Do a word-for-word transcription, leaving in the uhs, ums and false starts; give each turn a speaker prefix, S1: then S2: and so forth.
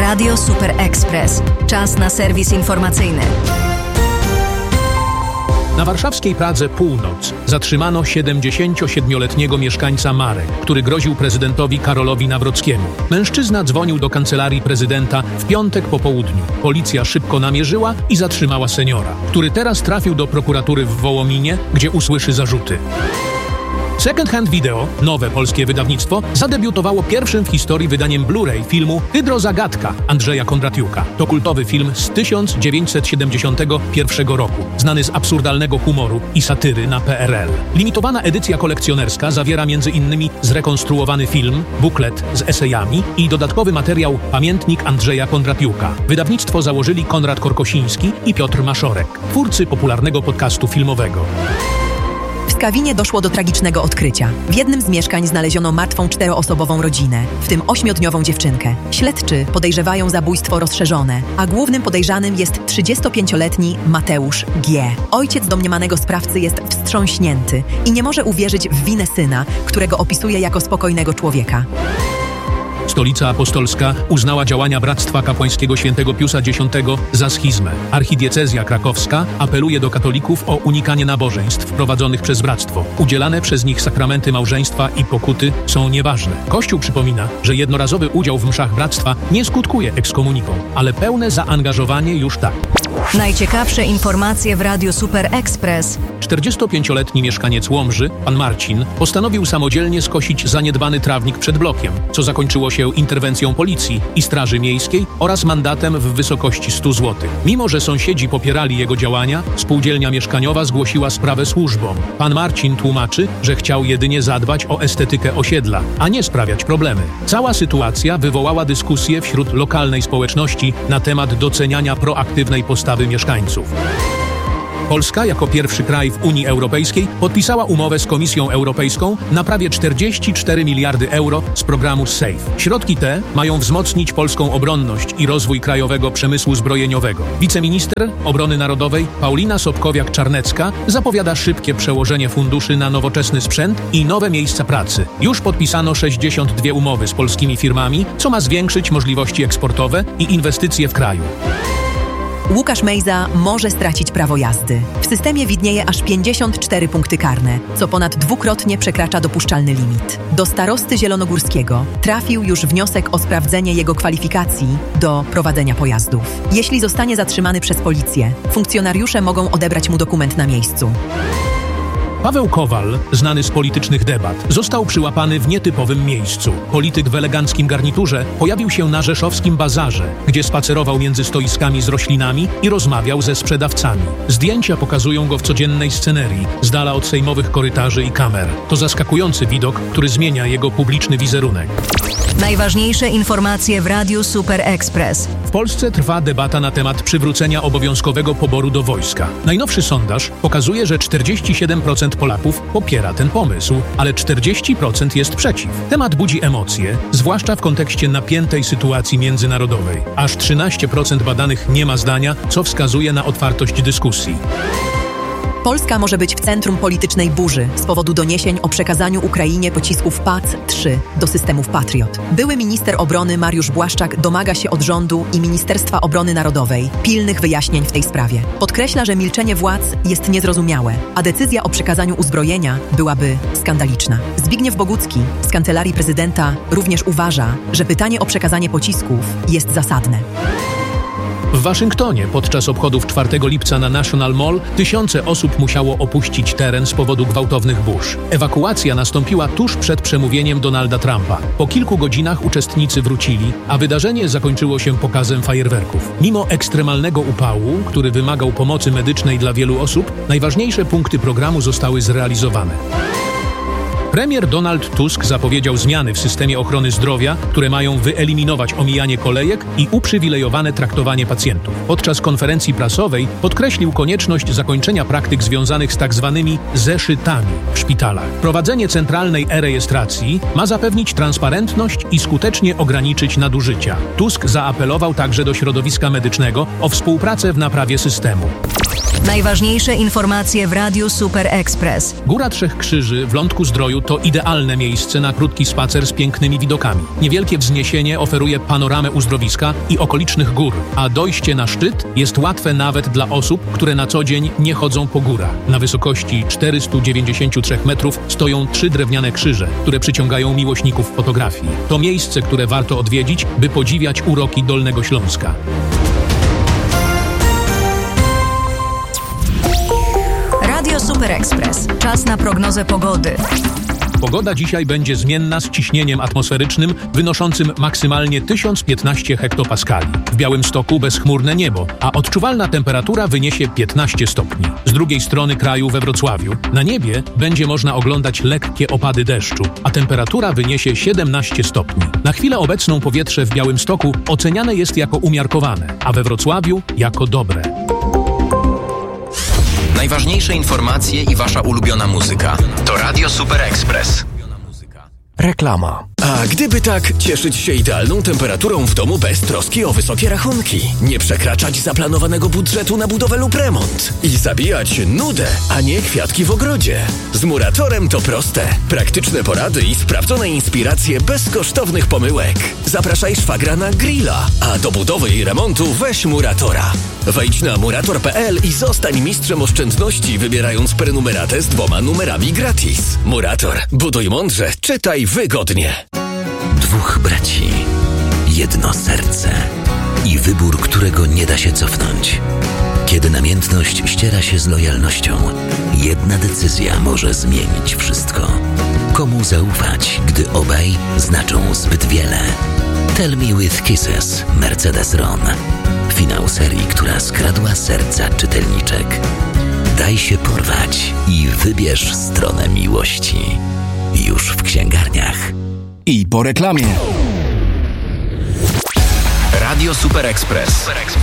S1: Radio Super Express. Czas na serwis informacyjny.
S2: Na warszawskiej Pradze Północ zatrzymano siedemdziesięciosiedmioletniego mieszkańca Marek, który groził prezydentowi Karolowi Nawrockiemu. Mężczyzna dzwonił do kancelarii prezydenta w piątek po południu. Policja szybko namierzyła i zatrzymała seniora, który teraz trafił do prokuratury w Wołominie, gdzie usłyszy zarzuty. Second Hand Video, nowe polskie wydawnictwo, zadebiutowało pierwszym w historii wydaniem Blu-ray filmu Hydrozagadka Andrzeja Kondratiuka. To kultowy film z tysiąc dziewięćset siedemdziesiątego pierwszego roku, znany z absurdalnego humoru i satyry na P R L. Limitowana edycja kolekcjonerska zawiera między innymi zrekonstruowany film, buklet z esejami i dodatkowy materiał Pamiętnik Andrzeja Kondratiuka. Wydawnictwo założyli Konrad Korkosiński i Piotr Maszorek, twórcy popularnego podcastu filmowego.
S3: W Skawinie doszło do tragicznego odkrycia. W jednym z mieszkań znaleziono martwą czteroosobową rodzinę, w tym ośmiodniową dziewczynkę. Śledczy podejrzewają zabójstwo rozszerzone, a głównym podejrzanym jest trzydziestopięcioletni Mateusz G. Ojciec domniemanego sprawcy jest wstrząśnięty i nie może uwierzyć w winę syna, którego opisuje jako spokojnego człowieka.
S2: Stolica Apostolska uznała działania Bractwa Kapłańskiego Świętego Piusa X za schizmę. Archidiecezja krakowska apeluje do katolików o unikanie nabożeństw prowadzonych przez bractwo. Udzielane przez nich sakramenty małżeństwa i pokuty są nieważne. Kościół przypomina, że jednorazowy udział w mszach bractwa nie skutkuje ekskomuniką, ale pełne zaangażowanie już tak.
S1: Najciekawsze informacje w Radiu Super Express.
S2: czterdziestopięcioletni mieszkaniec Łomży, pan Marcin, postanowił samodzielnie skosić zaniedbany trawnik przed blokiem, co zakończyło się interwencją policji i Straży Miejskiej oraz mandatem w wysokości stu złotych. Mimo że sąsiedzi popierali jego działania, spółdzielnia mieszkaniowa zgłosiła sprawę służbom. Pan Marcin tłumaczy, że chciał jedynie zadbać o estetykę osiedla, a nie sprawiać problemy. Cała sytuacja wywołała dyskusję wśród lokalnej społeczności na temat doceniania proaktywnej postawy mieszkańców. Polska jako pierwszy kraj w Unii Europejskiej podpisała umowę z Komisją Europejską na prawie czterdzieści cztery miliardy euro z programu SAFE. Środki te mają wzmocnić polską obronność i rozwój krajowego przemysłu zbrojeniowego. Wiceminister Obrony Narodowej Paulina Sobkowiak-Czarnecka zapowiada szybkie przełożenie funduszy na nowoczesny sprzęt i nowe miejsca pracy. Już podpisano sześćdziesiąt dwie umowy z polskimi firmami, co ma zwiększyć możliwości eksportowe i inwestycje w kraju.
S3: Łukasz Mejza może stracić prawo jazdy. W systemie widnieje aż pięćdziesiąt cztery punkty karne, co ponad dwukrotnie przekracza dopuszczalny limit. Do starosty zielonogórskiego trafił już wniosek o sprawdzenie jego kwalifikacji do prowadzenia pojazdów. Jeśli zostanie zatrzymany przez policję, funkcjonariusze mogą odebrać mu dokument na miejscu.
S2: Paweł Kowal, znany z politycznych debat, został przyłapany w nietypowym miejscu. Polityk w eleganckim garniturze pojawił się na rzeszowskim bazarze, gdzie spacerował między stoiskami z roślinami i rozmawiał ze sprzedawcami. Zdjęcia pokazują go w codziennej scenerii, z dala od sejmowych korytarzy i kamer. To zaskakujący widok, który zmienia jego publiczny wizerunek.
S1: Najważniejsze informacje w Radiu Super Express.
S2: W Polsce trwa debata na temat przywrócenia obowiązkowego poboru do wojska. Najnowszy sondaż pokazuje, że czterdzieści siedem procent Polaków popiera ten pomysł, ale czterdzieści procent jest przeciw. Temat budzi emocje, zwłaszcza w kontekście napiętej sytuacji międzynarodowej. Aż trzynaście procent badanych nie ma zdania, co wskazuje na otwartość dyskusji.
S3: Polska może być w centrum politycznej burzy z powodu doniesień o przekazaniu Ukrainie pocisków P A C trzy do systemów Patriot. Były minister obrony Mariusz Błaszczak domaga się od rządu i Ministerstwa Obrony Narodowej pilnych wyjaśnień w tej sprawie. Podkreśla, że milczenie władz jest niezrozumiałe, a decyzja o przekazaniu uzbrojenia byłaby skandaliczna. Zbigniew Bogucki z Kancelarii Prezydenta również uważa, że pytanie o przekazanie pocisków jest zasadne.
S2: W Waszyngtonie podczas obchodów czwartego lipca na National Mall tysiące osób musiało opuścić teren z powodu gwałtownych burz. Ewakuacja nastąpiła tuż przed przemówieniem Donalda Trumpa. Po kilku godzinach uczestnicy wrócili, a wydarzenie zakończyło się pokazem fajerwerków. Mimo ekstremalnego upału, który wymagał pomocy medycznej dla wielu osób, najważniejsze punkty programu zostały zrealizowane. Premier Donald Tusk zapowiedział zmiany w systemie ochrony zdrowia, które mają wyeliminować omijanie kolejek i uprzywilejowane traktowanie pacjentów. Podczas konferencji prasowej podkreślił konieczność zakończenia praktyk związanych z tak zwanymi zeszytami w szpitalach. Prowadzenie centralnej e-rejestracji ma zapewnić transparentność i skutecznie ograniczyć nadużycia. Tusk zaapelował także do środowiska medycznego o współpracę w naprawie systemu.
S1: Najważniejsze informacje w Radiu Super Express.
S2: Góra Trzech Krzyży w Lądku Zdroju Wrocławiu to idealne miejsce na krótki spacer z pięknymi widokami. Niewielkie wzniesienie oferuje panoramę uzdrowiska i okolicznych gór, a dojście na szczyt jest łatwe nawet dla osób, które na co dzień nie chodzą po górach. Na wysokości czterysta dziewięćdziesiąt trzy metrów stoją trzy drewniane krzyże, które przyciągają miłośników fotografii. To miejsce, które warto odwiedzić, by podziwiać uroki Dolnego Śląska.
S1: Radio Super Express. Czas na prognozę pogody.
S2: Pogoda dzisiaj będzie zmienna z ciśnieniem atmosferycznym wynoszącym maksymalnie tysiąc piętnaście hektopaskali. W Białymstoku bezchmurne niebo, a odczuwalna temperatura wyniesie piętnaście stopni. Z drugiej strony kraju we Wrocławiu na niebie będzie można oglądać lekkie opady deszczu, a temperatura wyniesie siedemnaście stopni. Na chwilę obecną powietrze w Białymstoku oceniane jest jako umiarkowane, a we Wrocławiu jako dobre.
S4: Najważniejsze informacje i wasza ulubiona muzyka to Radio Super Express.
S5: Reklama. A gdyby tak, cieszyć się idealną temperaturą w domu bez troski o wysokie rachunki, nie przekraczać zaplanowanego budżetu na budowę lub remont i zabijać nudę, a nie kwiatki w ogrodzie. Z Muratorem to proste. Praktyczne porady i sprawdzone inspiracje bez kosztownych pomyłek. Zapraszaj szwagra na grilla, a do budowy i remontu weź Muratora. Wejdź na murator kropka p l i zostań mistrzem oszczędności, wybierając prenumeratę z dwoma numerami gratis. Murator. Buduj mądrze, czytaj wygodnie.
S6: Dwóch braci, jedno serce i wybór, którego nie da się cofnąć. Kiedy namiętność ściera się z lojalnością, jedna decyzja może zmienić wszystko. Komu zaufać, gdy obaj znaczą zbyt wiele? Tell Me With Kisses, Mercedes-Ron. Finał serii, która skradła serca czytelniczek. Daj się porwać i wybierz stronę miłości. Już w księgarniach.
S5: I po reklamie.
S4: Radio Super Express.